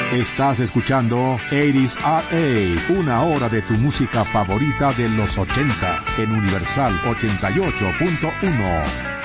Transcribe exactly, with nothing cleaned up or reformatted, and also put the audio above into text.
Estás escuchando ochenta R A, una hora de tu música favorita de los ochenta en Universal ochenta y ocho punto uno.